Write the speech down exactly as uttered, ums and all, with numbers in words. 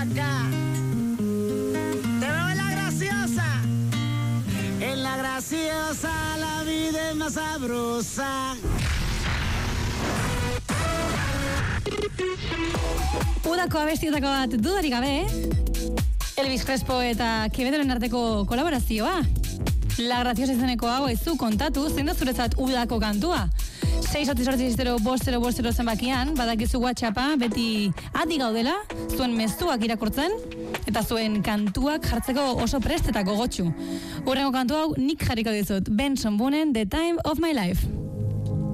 Acá. Te veo en la graciosa. En la graciosa la vida es más sabrosa. Udako abestietako bat dudarik gabe, Elvis Crespo eta Quevedoren arteko kolaborazioa. La Graciosa izeneko hau ez du kontatu, zein da zuretzat udako kantua. sei sortzi sortzi zero bost zero bost zero zenbakian, badakizu WhatsAppa, beti adi gaudela, zuen mezuak irakurtzen, eta zuen kantuak jartzeko oso prestetako gogotsu. Hurrengo kantu hau nik jarriko dizut, Benson Boonen, The Time of My Life.